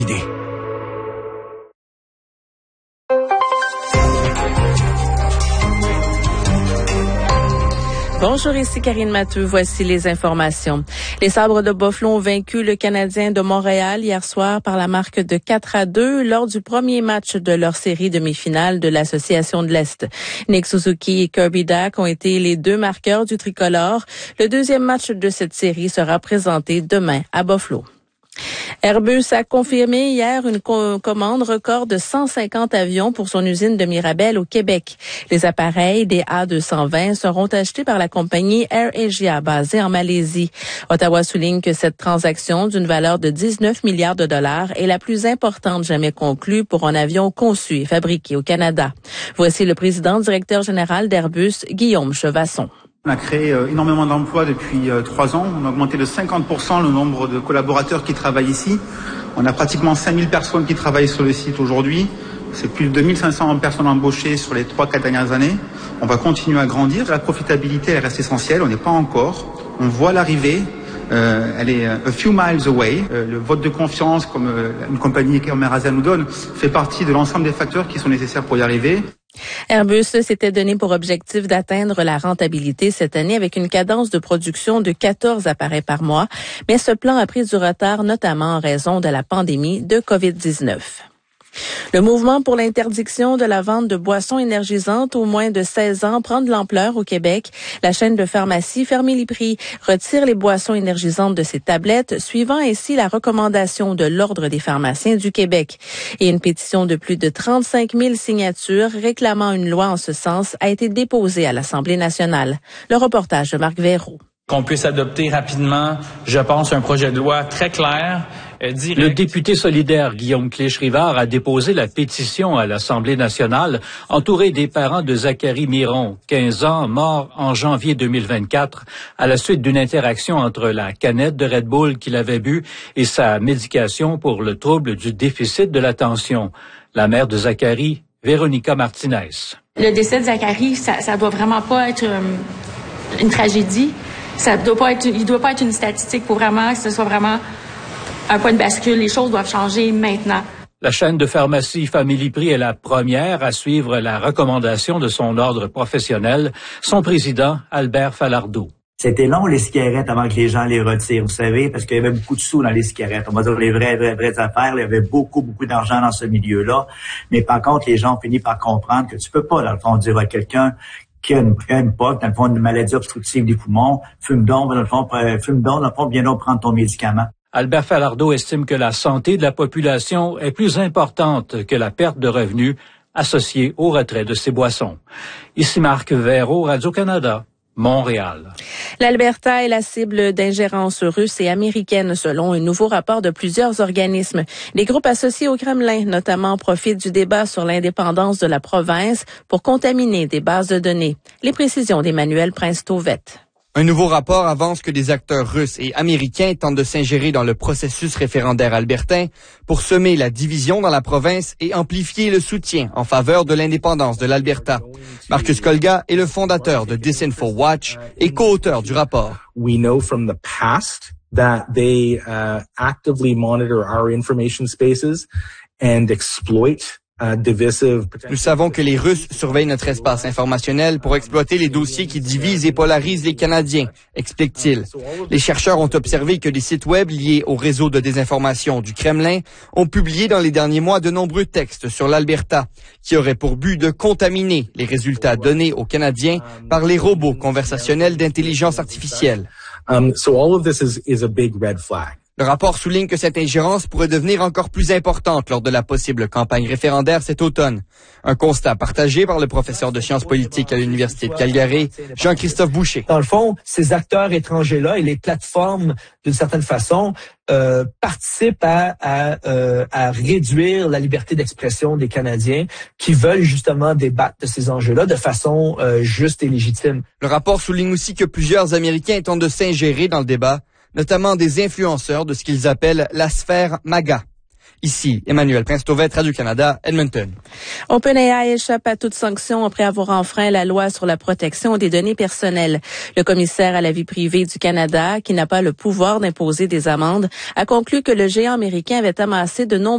Bonjour, ici Karine Matheux. Voici les informations. Les Sabres de Buffalo ont vaincu le Canadien de Montréal hier soir par la marque de 4-2 lors du premier match de leur série demi-finale de l'Association de l'Est. Nick Suzuki et Kirby Dach ont été les deux marqueurs du tricolore. Le deuxième match de cette série sera présenté demain à Buffalo. Airbus a confirmé hier une commande record de 150 avions pour son usine de Mirabel au Québec. Les appareils des A220 seront achetés par la compagnie AirAsia basée en Malaisie. Ottawa souligne que cette transaction d'une valeur de 19 milliards de dollars est la plus importante jamais conclue pour un avion conçu et fabriqué au Canada. Voici le président directeur général d'Airbus, Guillaume Chevasson. On a créé énormément d'emplois depuis 3 ans. On a augmenté de 50% le nombre de collaborateurs qui travaillent ici. On a pratiquement 5000 personnes qui travaillent sur le site aujourd'hui. C'est plus de 2500 personnes embauchées sur les 3-4 dernières années. On va continuer à grandir. La profitabilité, elle reste essentielle. On n'est pas encore. On voit l'arrivée. Elle est a few miles away. Le vote de confiance, comme une compagnie comme AirAsia nous donne, fait partie de l'ensemble des facteurs qui sont nécessaires pour y arriver. Airbus s'était donné pour objectif d'atteindre la rentabilité cette année avec une cadence de production de 14 appareils par mois, mais ce plan a pris du retard notamment en raison de la pandémie de COVID-19. Le mouvement pour l'interdiction de la vente de boissons énergisantes aux moins de 16 ans prend de l'ampleur au Québec. La chaîne de pharmacie Fermier-Prix retire les boissons énergisantes de ses tablettes, suivant ainsi la recommandation de l'Ordre des pharmaciens du Québec. Et une pétition de plus de 35 000 signatures réclamant une loi en ce sens a été déposée à l'Assemblée nationale. Le reportage de Marc Véraud. Qu'on puisse adopter rapidement, je pense, un projet de loi très clair. Le député solidaire Guillaume Clich-Rivard a déposé la pétition à l'Assemblée nationale, entouré des parents de Zachary Miron, 15 ans, mort en janvier 2024, à la suite d'une interaction entre la canette de Red Bull qu'il avait bu et sa médication pour le trouble du déficit de l'attention. La mère de Zachary, Véronica Martinez. Le décès de Zachary, ça doit vraiment pas être une tragédie. Il doit pas être une statistique pour vraiment que ce soit vraiment un point de bascule. Les choses doivent changer maintenant. La chaîne de pharmacie Family-Prix est la première à suivre la recommandation de son ordre professionnel. Son président, Albert Falardeau. C'était long, les cigarettes, avant que les gens les retirent, vous savez, parce qu'il y avait beaucoup de sous dans les cigarettes. On va dire les vraies affaires. Il y avait beaucoup d'argent dans ce milieu-là. Mais par contre, les gens ont fini par comprendre que tu peux pas, dans le fond, dire à quelqu'un qui a une POC, dans le fond, une maladie obstructive des poumons, fume donc, dans le fond, viens donc prendre ton médicament. Albert Falardeau estime que la santé de la population est plus importante que la perte de revenus associée au retrait de ces boissons. Ici Marc Véraud, Radio-Canada, Montréal. L'Alberta est la cible d'ingérence russe et américaine selon un nouveau rapport de plusieurs organismes. Les groupes associés au Kremlin, notamment, profitent du débat sur l'indépendance de la province pour contaminer des bases de données. Les précisions d'Emmanuel Prince-Tauvette. Un nouveau rapport avance que des acteurs russes et américains tentent de s'ingérer dans le processus référendaire albertain pour semer la division dans la province et amplifier le soutien en faveur de l'indépendance de l'Alberta. Marcus Kolga est le fondateur de Disinfo Watch et co-auteur du rapport. We know from the past that they actively monitor our information spaces and exploit Nous savons que les Russes surveillent notre espace informationnel pour exploiter les dossiers qui divisent et polarisent les Canadiens, explique-t-il. Les chercheurs ont observé que des sites web liés au réseau de désinformation du Kremlin ont publié dans les derniers mois de nombreux textes sur l'Alberta, qui auraient pour but de contaminer les résultats donnés aux Canadiens par les robots conversationnels d'intelligence artificielle. So all of this is a big red flag. Le rapport souligne que cette ingérence pourrait devenir encore plus importante lors de la possible campagne référendaire cet automne. Un constat partagé par le professeur de sciences politiques à l'Université de Calgary, Jean-Christophe Boucher. Dans le fond, ces acteurs étrangers-là et les plateformes, d'une certaine façon, participent à réduire la liberté d'expression des Canadiens qui veulent justement débattre de ces enjeux-là de façon juste et légitime. Le rapport souligne aussi que plusieurs Américains tentent de s'ingérer dans le débat, notamment des influenceurs de ce qu'ils appellent la sphère MAGA. Ici, Emmanuel Prince-Tauvette, Radio-Canada, Edmonton. OpenAI échappe à toute sanction après avoir enfreint la loi sur la protection des données personnelles. Le commissaire à la vie privée du Canada, qui n'a pas le pouvoir d'imposer des amendes, a conclu que le géant américain avait amassé de nombreux